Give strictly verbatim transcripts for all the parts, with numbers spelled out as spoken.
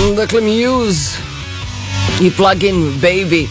Dakle, Muse i Plug-in Baby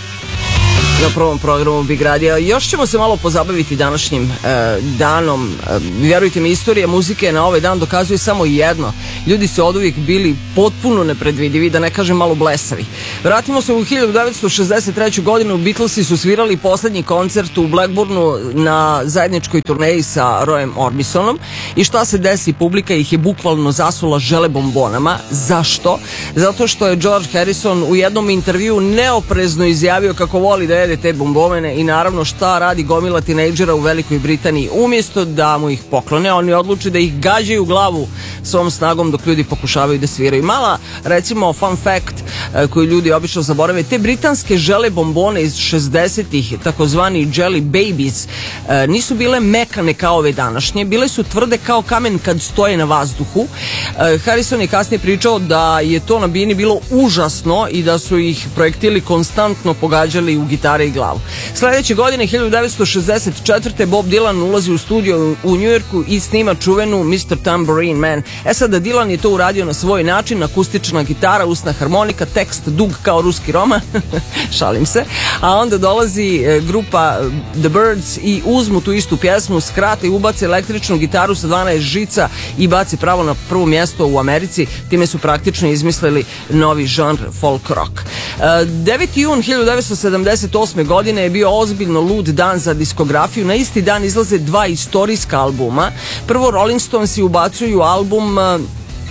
na prvom programu Big Radio. Još ćemo se malo pozabaviti današnjim e, danom. E, vjerujte mi, istorija muzike na ovaj dan dokazuje samo jedno. Ljudi su oduvijek bili potpuno nepredvidivi, da ne kažem malo blesavi. Vratimo se u hiljadu devetsto šezdeset treću. godinu. Beatlesi su svirali poslednji koncert u Blackburnu na zajedničkoj turneji sa Royem Orbisonom. I šta se desi? Publika ih je bukvalno zasula žele bombonama. Zašto? Zato što je George Harrison u jednom intervjuu neoprezno izjavio kako voli da jede te bombomene i naravno šta radi gomila tinejdžera u Velikoj Britaniji. Umjesto da mu ih poklone, oni odluče da ih gađaju u glavu svom snagom dok ljudi pokušavaju da sviraju. Mala, recimo, fun fact koju ljudi obično zaborave, te britanske žele bombone iz šezdesetih, takozvani jelly babies, nisu bile mekane kao ove današnje, bile su tvrde kao kamen kad stoje na vazduhu. Harrison je kasnije pričao da je to na bini bilo užasno i da su ih projektili konstantno pogađali u gitare i glavu. Sljedeće godine, hiljadu devetsto šezdeset četvrte. Bob Dylan ulazi u studio u Njujorku i snima čuvenu mister Tambourine Man. E sada, Dylan je to uradio na svoj način, akustična gitara, usna harmonika, tekst dug kao ruski roman, šalim se, a onda dolazi e, grupa The Byrds i uzmu tu istu pjesmu, skrate i ubace električnu gitaru sa dvanaest žica i baci pravo na prvo mjesto u Americi. Time su praktično izmislili novi žanr folk rock. E, deveti jun hiljadu devetsto sedamdeset osme. godine je bio ozbiljno lud dan za diskografiju. Na isti dan izlaze dva istorijska albuma. Prvo, Rolling Stonesi ubacuju album uh,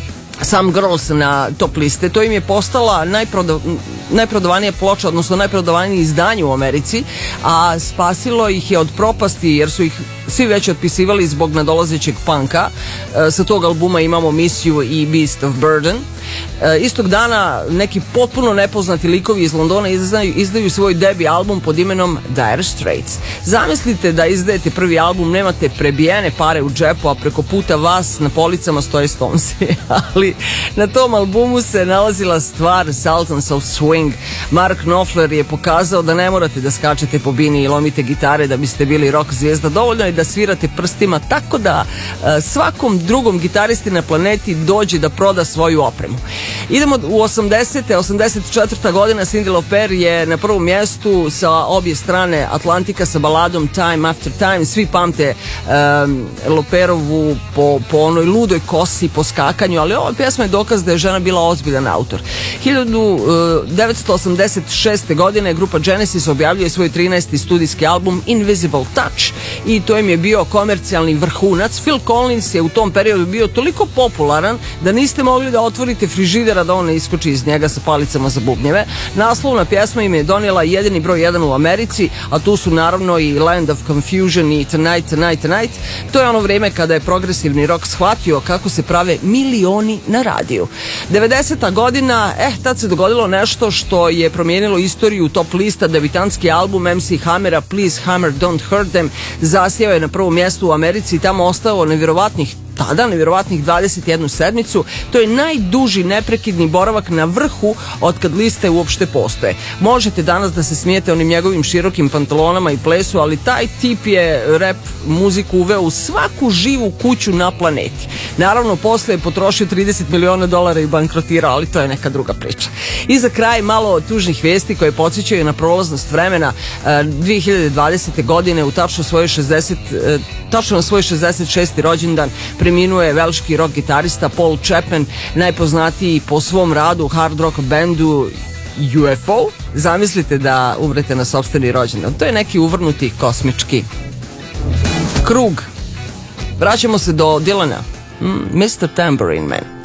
Some Girls na top liste. To im je postala najprodav... najprodavanija ploča, odnosno najprodavanije izdanje u Americi, a spasilo ih je od propasti jer su ih svi već otpisivali zbog nadolazećeg punka. E, sa tog albuma imamo Miss You i Beast of Burden. E, istog dana neki potpuno nepoznati likovi iz Londona izdaju, izdaju svoj debi album pod imenom Dire Straits. Zamislite da izdajete prvi album, nemate prebijene pare u džepu, a preko puta vas na policama stoje Stonesi. Ali na tom albumu se nalazila stvar Sultans of Swing. Mark Knopfler je pokazao da ne morate da skačete po bini i lomite gitare da biste bili rock zvijezda, dovoljno je da svirate prstima, tako da e, svakom drugom gitaristi na planeti dođe da proda svoju opremu. Idemo u osamdesete. osamdeset četvrta. godina. Cyndi Lauper je na prvom mjestu sa obje strane Atlantika sa baladom Time After Time. Svi pamte um, Lauperovu po, po onoj ludoj kosi, po skakanju, ali ova pjesma je dokaz da je žena bila ozbiljan autor. hiljadu devetsto osamdeset šeste. godine grupa Genesis objavljuje svoj trinaesti studijski album Invisible Touch i to im je bio komercijalni vrhunac. Phil Collins je u tom periodu bio toliko popularan da niste mogli da otvorite frižidera da on ne iskoči iz njega sa palicama za bubnjeve. Naslovna pjesma im je donijela jedini broj jedan u Americi, a tu su naravno i Land of Confusion i Tonight, Tonight, Tonight. To je ono vrijeme kada je progresivni rock shvatio kako se prave milioni na radiju. devedeseta. godina, eh, tad se dogodilo nešto što je promijenilo istoriju top lista. Debitanski album em ce Hammera Please Hammer Don't Hurt Them zasjeo je na prvom mjestu u Americi i tamo ostao nevjerovatnih tada nevjerovatnih dvadeset jednu sedmicu. To je najduži neprekidni boravak na vrhu od kad liste uopšte postoje. Možete danas da se smijete onim njegovim širokim pantalonama i plesu, ali taj tip je rap muziku uveo u svaku živu kuću na planeti. Naravno, posle je potrošio trideset miliona dolara i bankrotirao, ali to je neka druga priča. I za kraj malo tužnih vijesti koje podsjećaju na prolaznost vremena. dvije hiljade dvadesete. godine u tačno svoj šezdeset tačno na svoj šezdeset šesti. rođendan preminuo je velški rock gitarista Paul Chapman, najpoznatiji po svom radu u hard rock bandu U F O. Zamislite da umrete na sopstveni rođendan. To je neki uvrnuti kosmički krug. Vraćamo se do Dylana. Mm, mister Tambourine Man.